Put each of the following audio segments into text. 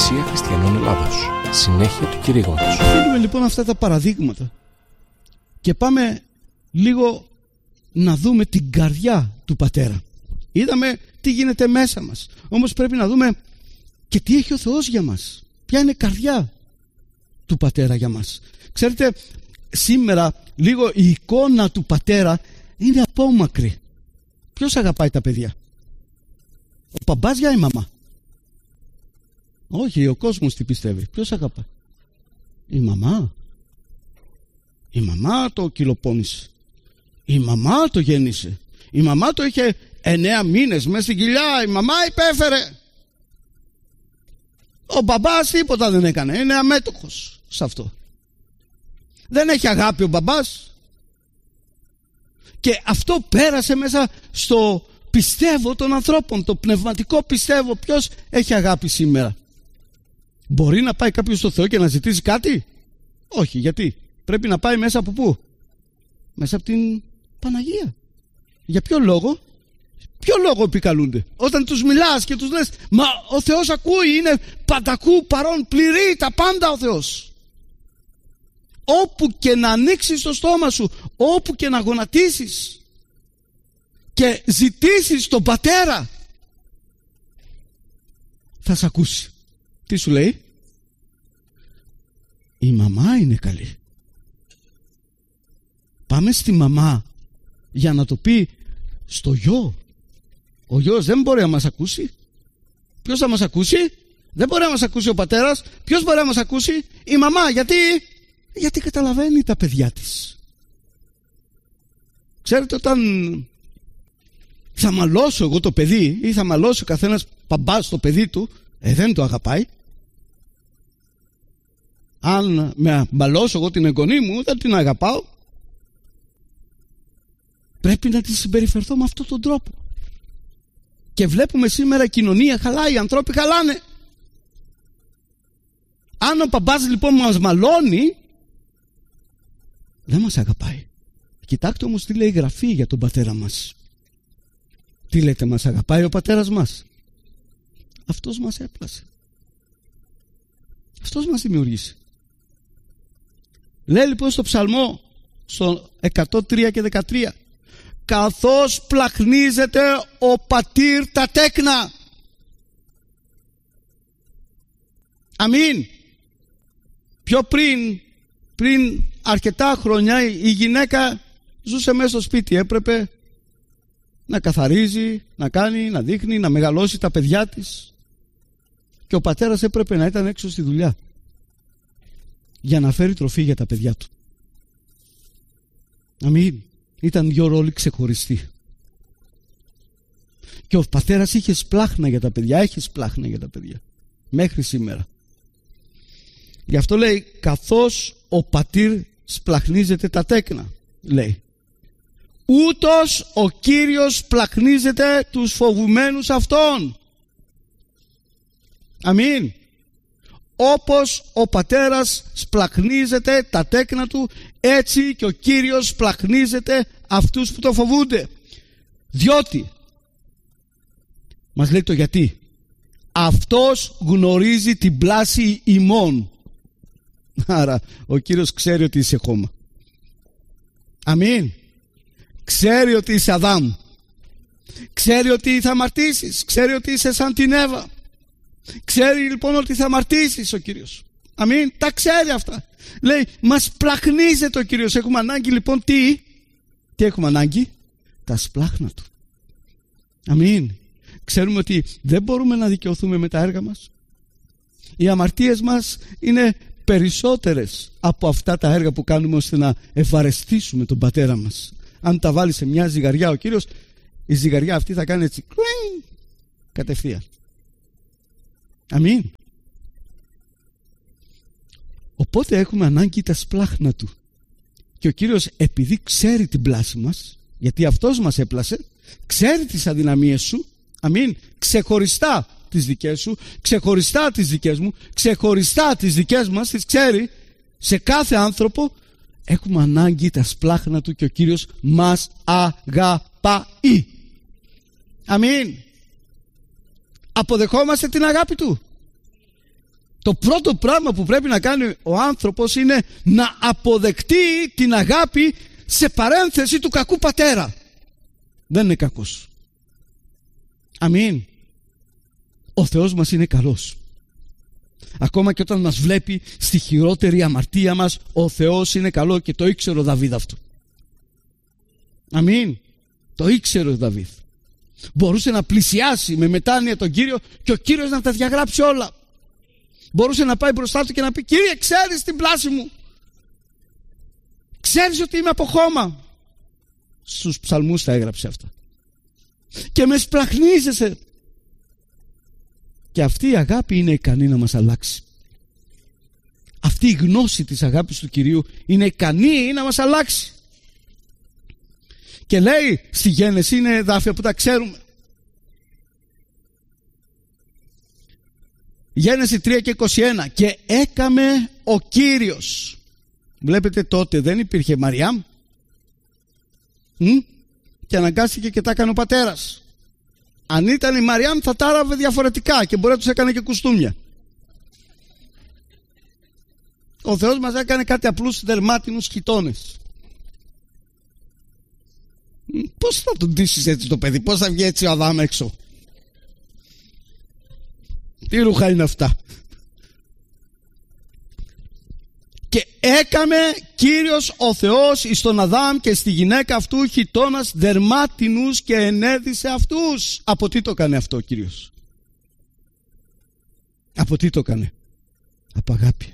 Εκκλησία Χριστιανών Ελλάδος. Συνέχεια του κηρύγματος. Θέλουμε λοιπόν αυτά τα παραδείγματα και πάμε λίγο να δούμε την καρδιά του Πατέρα. Είδαμε τι γίνεται μέσα μας, όμως πρέπει να δούμε και τι έχει ο Θεός για μας. Ποια είναι η καρδιά του Πατέρα για μας. Ξέρετε, σήμερα λίγο η εικόνα του Πατέρα είναι απόμακρη. Ποιος αγαπάει τα παιδιά? Ο μπαμπάς για η μαμά? Όχι, ο κόσμος τι πιστεύει? Ποιος αγαπάει? Η μαμά. Η μαμά το κυλοπώνησε. Η μαμά το γέννησε. Η μαμά το είχε 9 μήνες μέσα στην κοιλιά. Η μαμά υπέφερε. Ο μπαμπάς τίποτα δεν έκανε. Είναι αμέτωχος σε αυτό. Δεν έχει αγάπη ο μπαμπάς. Και αυτό πέρασε μέσα στο πιστεύω των ανθρώπων. Το πνευματικό πιστεύω. Ποιος έχει αγάπη σήμερα? Μπορεί να πάει κάποιος στο Θεό και να ζητήσει κάτι? Όχι. Γιατί? Πρέπει να πάει μέσα από πού? Μέσα από την Παναγία. Για ποιο λόγο? Ποιο λόγο επικαλούνται? Όταν τους μιλάς και τους λες, μα ο Θεός ακούει, είναι παντακού παρόν, πληρεί τα πάντα ο Θεός. Όπου και να ανοίξεις το στόμα σου, όπου και να γονατίσεις και ζητήσεις τον Πατέρα, θα σ' ακούσει. Τι σου λέει? Η μαμά είναι καλή. Πάμε στη μαμά για να το πει στο γιο. Ο γιος δεν μπορεί να μας ακούσει. Ποιος θα μας ακούσει? Δεν μπορεί να μας ακούσει ο πατέρας. Ποιος μπορεί να μας ακούσει? Η μαμά. Γιατί καταλαβαίνει τα παιδιά της. Ξέρετε, όταν θα μαλώσω εγώ το παιδί ή θα μαλώσει ο καθένας μπαμπάς το παιδί του, δεν το αγαπάει. Αν με μαλώσω εγώ την εγγονή μου, δεν την αγαπάω. Πρέπει να τη συμπεριφερθώ με αυτόν τον τρόπο. Και βλέπουμε σήμερα η κοινωνία χαλάει, οι ανθρώποι χαλάνε. Αν ο παπάς λοιπόν μας μαλώνει, δεν μας αγαπάει. Κοιτάξτε όμως τι λέει η Γραφή για τον πατέρα μας. Τι λέτε, μας αγαπάει ο πατέρας μας? Αυτός μας έπλασε. Αυτός μας δημιουργήσε. Λέει λοιπόν στο ψαλμό, στο 103 και 13, καθώς πλαχνίζεται ο πατήρ τα τέκνα. Αμήν. Πιο πριν αρκετά χρόνια η γυναίκα ζούσε μέσα στο σπίτι. Έπρεπε να καθαρίζει, να κάνει, να δείχνει, να μεγαλώσει τα παιδιά της. Και ο πατέρας έπρεπε να ήταν έξω στη δουλειά για να φέρει τροφή για τα παιδιά του. Αμήν. Ήταν δύο ρόλοι ξεχωριστοί. Και ο πατέρας είχε σπλάχνα για τα παιδιά. Έχει σπλάχνα για τα παιδιά μέχρι σήμερα. Γι' αυτό λέει, καθώς ο πατήρ σπλαχνίζεται τα τέκνα, λέει, ούτως ο Κύριος πλαχνίζεται τους φοβουμένους αυτών. Αμήν. Όπως ο πατέρας σπλαχνίζεται τα τέκνα του, έτσι και ο Κύριος σπλαχνίζεται αυτούς που το φοβούνται. Διότι, μας λέει το γιατί, αυτός γνωρίζει την πλάση ημών. Άρα ο Κύριος ξέρει ότι είσαι χώμα. Αμήν. Ξέρει ότι είσαι Αδάμ. Ξέρει ότι θα αμαρτήσεις. Ξέρει ότι είσαι σαν την Εύα. Ξέρει λοιπόν ότι θα αμαρτήσεις ο Κύριος. Αμήν. Τα ξέρει αυτά. Λέει, μας πλαχνίζεται ο Κύριος. Έχουμε ανάγκη λοιπόν τι έχουμε ανάγκη? Τα σπλάχνα του. Αμήν. Ξέρουμε ότι δεν μπορούμε να δικαιωθούμε με τα έργα μας. Οι αμαρτίες μας είναι περισσότερες από αυτά τα έργα που κάνουμε ώστε να ευαρεστήσουμε τον πατέρα μας. Αν τα βάλει σε μια ζυγαριά ο Κύριος, η ζυγαριά αυτή θα κάνει έτσι κατευθείαν. Αμήν. Οπότε έχουμε ανάγκη τα σπλάχνα του. Και ο Κύριος, επειδή ξέρει την πλάση μας, γιατί αυτός μας έπλασε, ξέρει τις αδυναμίες σου. Αμήν. Ξεχωριστά τις δικές σου, ξεχωριστά τις δικές μου, ξεχωριστά τις δικές μας, τις ξέρει. Σε κάθε άνθρωπο έχουμε ανάγκη τα σπλάχνα του και ο Κύριος μας αγαπάει. Αμήν. Αποδεχόμαστε την αγάπη του? Το πρώτο πράγμα που πρέπει να κάνει ο άνθρωπος είναι να αποδεκτεί την αγάπη σε παρένθεση του κακού πατέρα. Δεν είναι κακός. Αμήν. Ο Θεός μας είναι καλός. Ακόμα και όταν μας βλέπει στη χειρότερη αμαρτία μας, ο Θεός είναι καλό, και το ήξερε ο Δαβίδ αυτό. Αμήν. Το ήξερε ο Δαβίδ. Μπορούσε να πλησιάσει με μετάνοια τον Κύριο και ο Κύριος να τα διαγράψει όλα. Μπορούσε να πάει μπροστά του και να πει: Κύριε, ξέρεις την πλάση μου, ξέρεις ότι είμαι από χώμα. Στους ψαλμούς τα έγραψε αυτά. Και με σπλαχνίζεσαι. Και αυτή η αγάπη είναι ικανή να μας αλλάξει. Αυτή η γνώση της αγάπης του Κυρίου είναι ικανή να μας αλλάξει. Και λέει στη Γένεση, είναι εδάφια που τα ξέρουμε. Γένεση 3 και 21. Και έκαμε ο Κύριος. Βλέπετε, τότε δεν υπήρχε Μαριάμ. Και αναγκάστηκε και τα έκανε ο πατέρας. Αν ήταν η Μαριάμ θα τα άραβε διαφορετικά και μπορεί να τους έκανε και κουστούμια. Ο Θεός μας έκανε κάτι απλούς δερμάτινους χιτώνες. Πώς θα τον ντύσεις έτσι το παιδί? Πώς θα βγει έτσι ο Αδάμ έξω? Τι ρούχα είναι αυτά? Και έκαμε Κύριος ο Θεός εις τον Αδάμ και στη γυναίκα αυτού χιτώνας δερμάτινους και ενέδισε αυτούς. Από τι το έκανε αυτό ο Κύριος? Από τι το έκανε? Από αγάπη.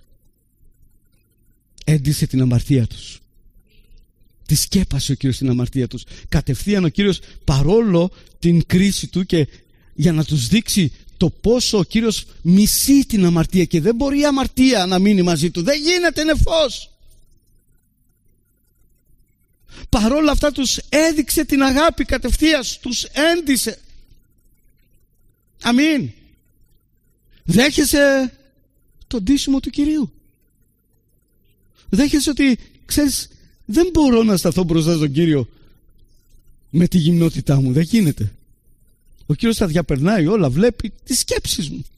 Έντυσε την αμαρτία τους. Τη σκέπασε ο Κύριος την αμαρτία τους. Κατευθείαν ο Κύριος, παρόλο την κρίση του, και για να τους δείξει το πόσο ο Κύριος μισεί την αμαρτία, και δεν μπορεί η αμαρτία να μείνει μαζί του, δεν γίνεται, είναι φως. Παρόλα αυτά τους έδειξε την αγάπη κατευθείαν, τους έντυσε. Αμήν. Δέχεσαι το ντύσιμο του Κυρίου? Δέχεσαι ότι, ξέρεις, δεν μπορώ να σταθώ μπροστά στον Κύριο με τη γυμνότητά μου? Δεν γίνεται. Ο Κύριος τα διαπερνάει όλα, βλέπει τις σκέψεις μου.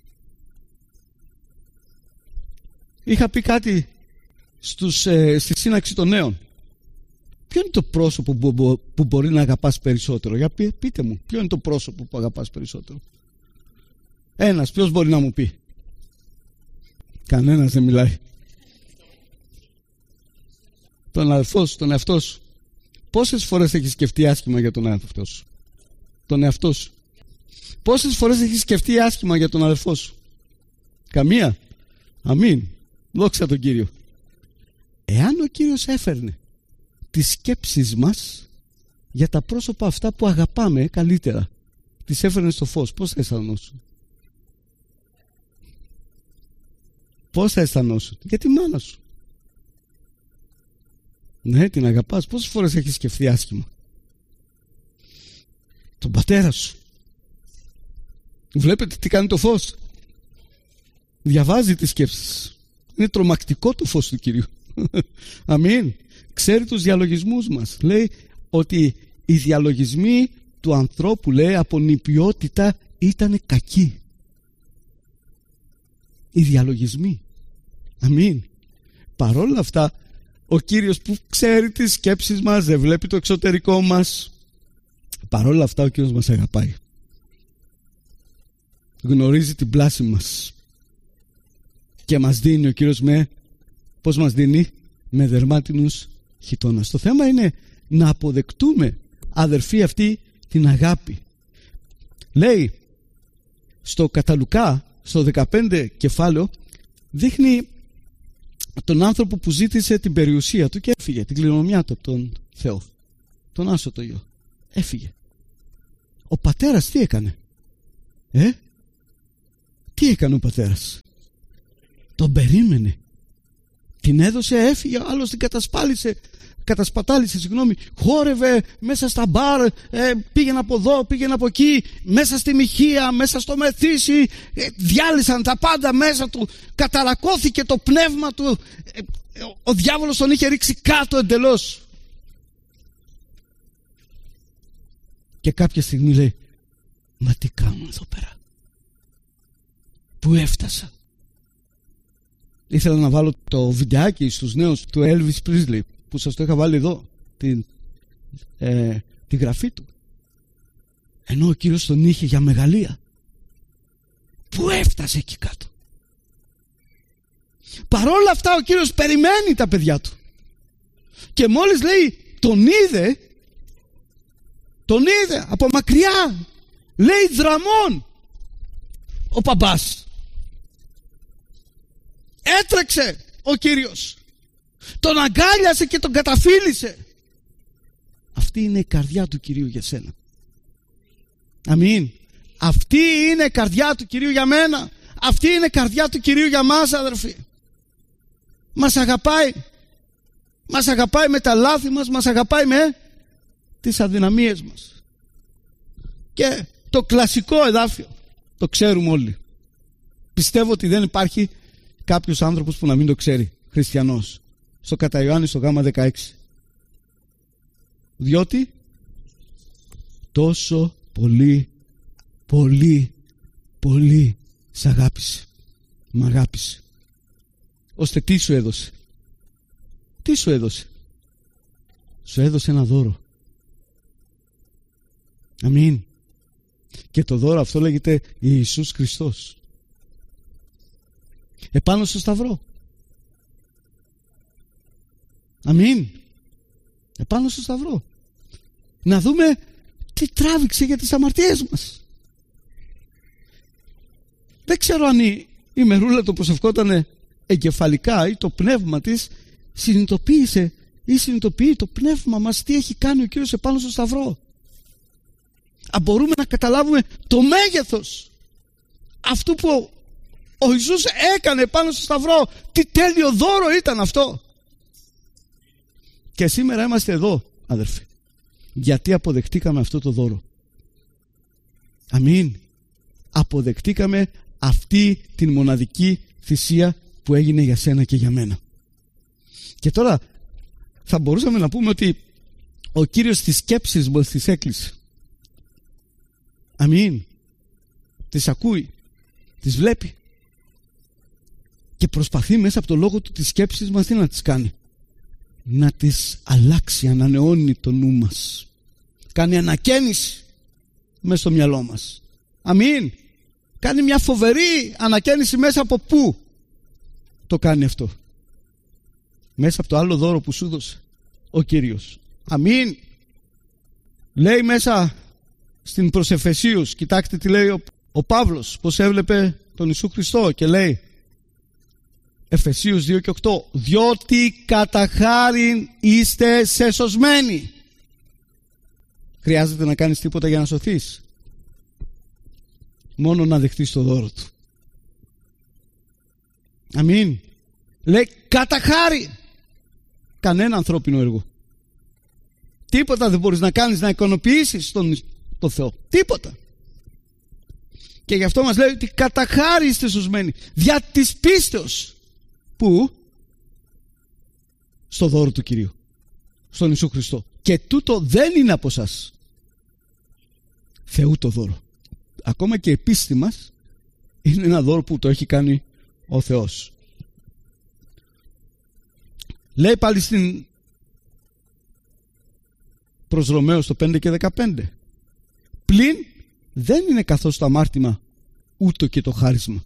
Είχα πει κάτι στη σύναξη των νέων. Ποιο είναι το πρόσωπο που μπορεί να αγαπάς περισσότερο? Για πείτε μου, ποιο είναι το πρόσωπο που αγαπάς περισσότερο? Ένας, ποιος μπορεί να μου πει? Κανένας δεν μιλάει. Τον αδελφό σου, τον εαυτό σου. Πόσες φορές έχεις σκεφτεί άσχημα για τον αδελφό σου? Τον εαυτό σου. Πόσες φορές έχεις σκεφτεί άσχημα για τον αδελφό σου? Καμία. Αμήν. Δόξα τον Κύριο. Εάν ο Κύριος έφερνε τις σκέψεις μας για τα πρόσωπα αυτά που αγαπάμε καλύτερα, τις έφερνε στο φως, πώς θα αισθανόσουν? Πώς θα αισθανόσουν? Για τη μάνα σου. Ναι, την αγαπάς. Πόσες φορές έχεις σκεφτεί άσχημα? Τον πατέρα σου. Βλέπετε τι κάνει το φως? Διαβάζει τις σκέψεις. Είναι τρομακτικό το φως του Κυρίου. Αμήν. Ξέρει τους διαλογισμούς μας. Λέει ότι οι διαλογισμοί του ανθρώπου, λέει, από νηπιότητα ήταν κακοί. Οι διαλογισμοί. Αμήν. Παρόλα αυτά, ο Κύριος που ξέρει τις σκέψεις μας, δεν βλέπει το εξωτερικό μας, παρόλα αυτά ο Κύριος μας αγαπάει. Γνωρίζει την πλάση μας και μας δίνει ο Κύριος πώς μας δίνει? Με δερμάτινους χιτώνας. Το θέμα είναι να αποδεκτούμε, αδερφοί, αυτή την αγάπη. Λέει στο κατά Λουκά, στο 15 κεφάλαιο, δείχνει τον άνθρωπο που ζήτησε την περιουσία του και έφυγε, την κληρονομιά του από τον Θεό, τον άσωτο Υιό. Έφυγε. Ο πατέρας τι έκανε? Τι έκανε ο πατέρας? Τον περίμενε. Την έδωσε, έφυγε, ο άλλος την κατασπατάλησε, χόρευε μέσα στα μπαρ, πήγαινε από εδώ, πήγαινε από εκεί, μέσα στη Μιχία, μέσα στο Μεθύσι, διάλυσαν τα πάντα μέσα του, καταρακώθηκε το πνεύμα του, ο διάβολος τον είχε ρίξει κάτω εντελώς. Και κάποια στιγμή λέει, μα τι κάνω εδώ πέρα? Πού έφτασα? Ήθελα να βάλω το βιντεάκι στους νέους του Elvis Presley, που σας το είχα βάλει εδώ, τη γραφή του. Ενώ ο Κύριος τον είχε για μεγαλεία. Πού έφτασε εκεί κάτω? Παρόλα αυτά ο Κύριος περιμένει τα παιδιά του. Και μόλις λέει τον είδε από μακριά, λέει δραμών ο παπάς. Έτρεξε ο Κύριος, τον αγκάλιασε και τον καταφύλισε. Αυτή είναι η καρδιά του Κυρίου για σένα. Αμήν. Αυτή είναι η καρδιά του Κυρίου για μένα. Αυτή είναι η καρδιά του Κυρίου για μας, αδερφοί. Μας αγαπάει. Μας αγαπάει με τα λάθη μας, μας αγαπάει με τις αδυναμίες μας. Και το κλασικό εδάφιο, το ξέρουμε όλοι. Πιστεύω ότι δεν υπάρχει κάποιος άνθρωπος που να μην το ξέρει, χριστιανός. Στο κατά Ιωάννη στο γάμα 16. Διότι τόσο πολύ σ' αγάπησε. Μ' αγάπησε. Ώστε τι σου έδωσε? Τι σου έδωσε? Σου έδωσε ένα δώρο. Αμήν. Και το δώρο αυτό λέγεται Ιησούς Χριστός. Επάνω στο σταυρό. Αμήν. Επάνω στο σταυρό. Να δούμε τι τράβηξε για τις αμαρτίες μας. Δεν ξέρω αν η Μερούλα το προσευχότανε εγκεφαλικά ή το πνεύμα της συνειδητοποίησε ή συνειδητοποιεί το πνεύμα μας τι έχει κάνει ο Κύριος επάνω στο σταυρό. Αν μπορούμε να καταλάβουμε το μέγεθος αυτού που ο Ιησούς έκανε πάνω στο σταυρό, τι τέλειο δώρο ήταν αυτό. Και σήμερα είμαστε εδώ, αδερφοί, γιατί αποδεχτήκαμε αυτό το δώρο. Αμήν. Αποδεχτήκαμε αυτή την μοναδική θυσία που έγινε για σένα και για μένα. Και τώρα θα μπορούσαμε να πούμε ότι ο Κύριος τις σκέψεις μας τις έκλεισε. Αμήν. Τις ακούει, τις βλέπει και προσπαθεί μέσα από το λόγο του τις σκέψεις μας τι να τις κάνει? Να τις αλλάξει, ανανεώνει το νου μας, κάνει ανακαίνιση μέσα στο μυαλό μας. Αμήν. Κάνει μια φοβερή ανακαίνιση μέσα από πού το κάνει αυτό? Μέσα από το άλλο δώρο που σου δώσε ο Κύριος. Αμήν. Λέει μέσα στην προς Εφεσίους, κοιτάξτε τι λέει ο Παύλος, πως έβλεπε τον Ιησού Χριστό, και λέει Εφεσίους 2 και 8, διότι κατά χάριν είστε σεσωσμένοι. Χρειάζεται να κάνεις τίποτα για να σωθείς? Μόνο να δεχτείς το δώρο του. Αμήν. Λέει κατά χάρη. Κανένα ανθρώπινο έργο. Τίποτα δεν μπορείς να κάνεις να ικανοποιήσεις τον Θεό. Τίποτα. Και γι' αυτό μας λέει ότι κατά χάρη είστε σωσμένοι. Δια της πίστεως. Πού? Στο δώρο του Κυρίου, στον Ιησού Χριστό. Και τούτο δεν είναι από σας, Θεού το δώρο. Ακόμα και η πίστη μας είναι ένα δώρο που το έχει κάνει ο Θεός. Λέει πάλι στην προς Ρωμαίους το 5 και 15, πλην δεν είναι καθώς το αμάρτημα ούτω και το χάρισμα.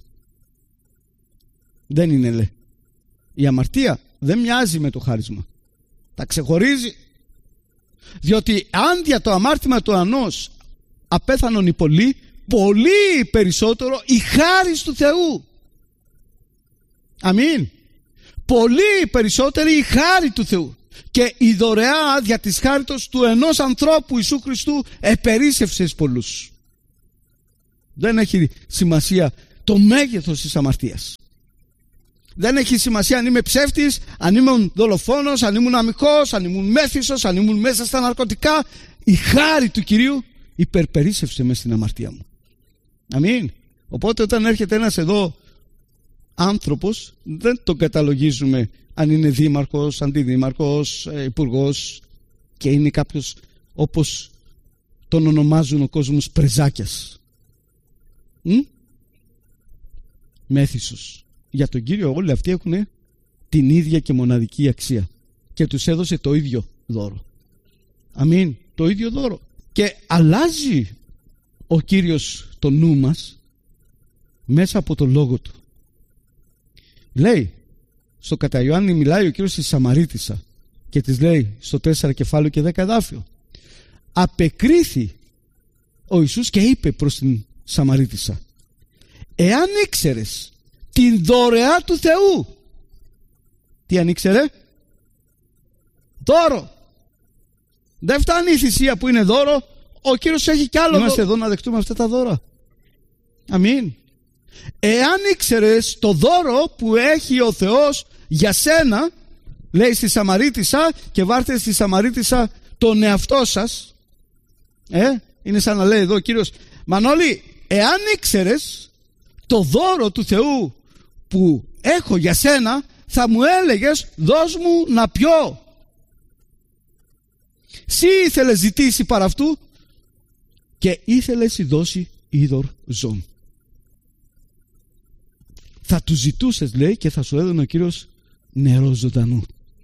Δεν είναι, λέει. Η αμαρτία δεν μοιάζει με το χάρισμα. Τα ξεχωρίζει. Διότι αν δια το αμάρτημα του ανός απέθανον οι πολλοί, πολύ περισσότερο η χάρις του Θεού. Αμήν. Πολύ περισσότερη η χάρη του Θεού. Και η δωρεά δια της χάριτος του ενός ανθρώπου Ιησού Χριστού επερίσσευσε πολλούς. Δεν έχει σημασία το μέγεθος της αμαρτίας. Δεν έχει σημασία αν είμαι ψεύτης, αν ήμουν δολοφόνος, αν ήμουν αμυκός, αν ήμουν μέθυσος, αν ήμουν μέσα στα ναρκωτικά. Η χάρη του Κυρίου υπερπερίσσευσε μέσα στην αμαρτία μου. Αμήν. Οπότε όταν έρχεται ένας εδώ άνθρωπος, δεν τον καταλογίζουμε αν είναι δήμαρχος, αντιδήμαρχος, υπουργός, και είναι κάποιος όπως τον ονομάζουν ο κόσμος πρεζάκιας. Μέθυσος, για τον Κύριο όλοι αυτοί έχουν την ίδια και μοναδική αξία και τους έδωσε το ίδιο δώρο. Αμήν, το ίδιο δώρο. Και αλλάζει ο Κύριος το νου μας μέσα από το λόγο του. Λέει στο κατά Ιωάννη, μιλάει ο Κύριος στη Σαμαρίτισσα και της λέει στο 4 κεφάλαιο και 10 εδάφιο, απεκρίθη ο Ιησούς και είπε προς την Σαμαρίτισσα, εάν ήξερες την δωρεά του Θεού. Τι αν ήξερε? Δώρο. Δεν φτάνει η θυσία που είναι δώρο, ο Κύριος έχει κι άλλο. Είμαστε εδώ να δεχτούμε αυτά τα δώρα. Αμήν. Εάν ήξερες το δώρο που έχει ο Θεός για σένα, λέει στη Σαμαρίτισσα, και βάρτε στη Σαμαρίτισσα τον εαυτό σας. Είναι σαν να λέει εδώ ο Κύριος, Μανώλη, εάν ήξερες το δώρο του Θεού που έχω για σένα, θα μου έλεγες, δώσ' μου να πιω. Συ ήθελες ζητήσει παρά αυτού και ήθελες δώσει είδωρ ζών. Θα του ζητούσες, λέει, και θα σου έδωνε ο Κύριος νερό ζωντανό.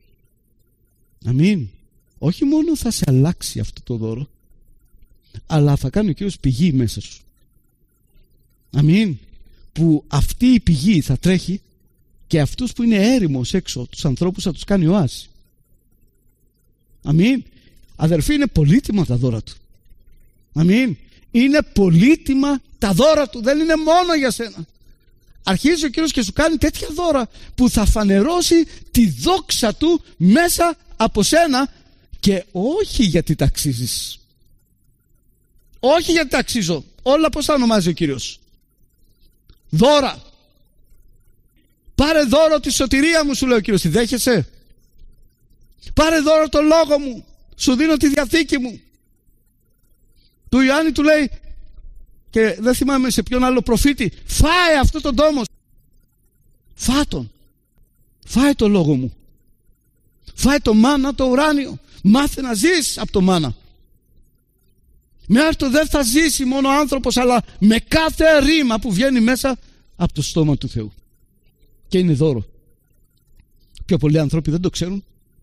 Αμήν. Όχι μόνο θα σε αλλάξει αυτό το δώρο, αλλά θα κάνει ο Κύριος πηγή μέσα σου. Αμήν. Που αυτή η πηγή θα τρέχει και αυτούς που είναι έρημος έξω, τους ανθρώπους θα τους κάνει οάση. Αμήν. Αδερφοί, είναι πολύτιμα τα δώρα του. Αμήν. Είναι πολύτιμα τα δώρα του, δεν είναι μόνο για σένα. Αρχίζει ο Κύριος και σου κάνει τέτοια δώρα που θα φανερώσει τη δόξα του μέσα από σένα, και όχι γιατί τα αξίζεις. Όχι γιατί τα αξίζω. Όλα πώς θα ονομάζει ο Κύριος? Δώρα. Πάρε δώρο τη σωτηρία μου, σου λέει ο Κύριος. Τη δέχεσαι? Πάρε δώρο το λόγο μου, σου δίνω τη διαθήκη μου. Του Ιωάννη του λέει, και δεν θυμάμαι σε ποιον άλλο προφήτη, φάε αυτό τον τόμο, φάτον, φάε το λόγο μου, φάε το μάνα το ουράνιο, μάθε να ζεις από το μάνα. Με αυτό δεν θα ζήσει μόνο ο άνθρωπος, αλλά με κάθε ρήμα που βγαίνει μέσα από το στόμα του Θεού, και είναι δώρο. Πιο πολλοί άνθρωποι δεν το ξέρουν.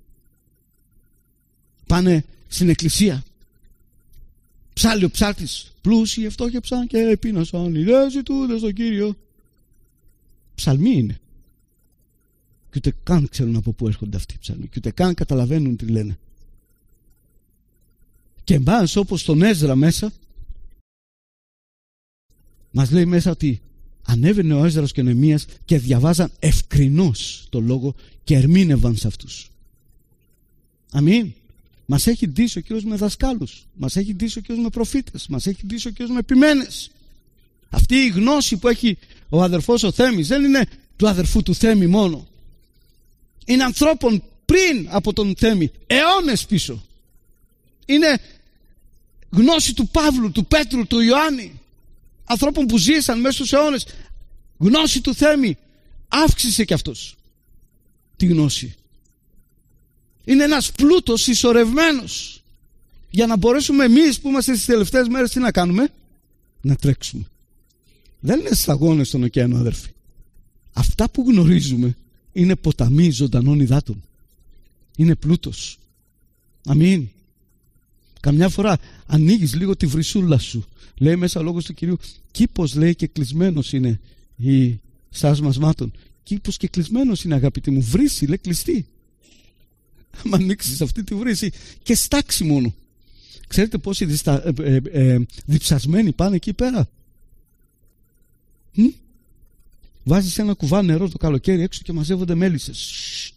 Πάνε στην εκκλησία, ψάλλει ο ψάλτης, πλούσιοι φτώχεψαν και επίνασαν, ιδέες ζητούνται στον Κύριο. Ψαλμοί είναι. Και ούτε καν ξέρουν από πού έρχονται αυτοί οι ψαλμοί, και ούτε καν καταλαβαίνουν τι λένε. Και εμάς, όπως τον Έσδρα μέσα, μας λέει μέσα ότι ανέβαινε ο Έσδρας και ο Νεεμίας και διαβάζαν ευκρινώς το λόγο και ερμήνευαν σε αυτούς. Αμήν. Μας έχει ντύσει ο Κύριος με δασκάλους, μας έχει ντύσει ο Κύριος με προφήτες, μας έχει ντύσει ο Κύριος με επιμένες. Αυτή η γνώση που έχει ο αδερφός ο Θέμης δεν είναι του αδερφού του Θέμη μόνο. Είναι ανθρώπων πριν από τον Θέμη, αιώνες πίσω. Είναι γνώση του Παύλου, του Πέτρου, του Ιωάννη, ανθρώπων που ζήσαν μέσα στους αιώνες. Γνώση του Θέμη. Αύξησε και αυτός τη γνώση. Είναι ένας πλούτος συσσωρευμένος, για να μπορέσουμε εμείς που είμαστε στις τελευταίες μέρες τι να κάνουμε? Να τρέξουμε. Δεν είναι σταγόνες στον ωκεανό, αδερφοί. Αυτά που γνωρίζουμε είναι ποταμοί ζωντανών υδάτων. Είναι πλούτος. Αμήν. Καμιά φορά ανοίγεις λίγο τη βρυσούλα σου, λέει μέσα ο λόγος του Κυρίου, κήπος, λέει, και κλεισμένος είναι η στάσμασμάτων. Κήπος και κλεισμένος είναι, αγαπητοί μου. Βρύση, λέει, κλειστή. Αν ανοίξεις αυτή τη βρύση και στάξει μόνο. Ξέρετε πόσοι διψασμένοι πάνε εκεί πέρα? Βάζεις ένα κουβά νερό το καλοκαίρι έξω και μαζεύονται μέλισσες.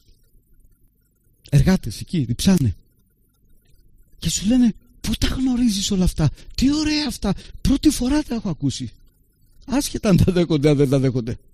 Εργάτες εκεί διψάνε. Και σου λένε, πού τα γνωρίζεις όλα αυτά? Τι ωραία αυτά, πρώτη φορά τα έχω ακούσει. Άσχετα αν τα δέχονται, αν δεν τα δέχονται.